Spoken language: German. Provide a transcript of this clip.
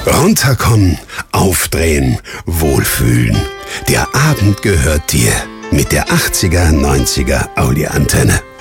Runterkommen, aufdrehen, wohlfühlen. Der Abend gehört dir. Mit der 80er, 90er Audi-Antenne.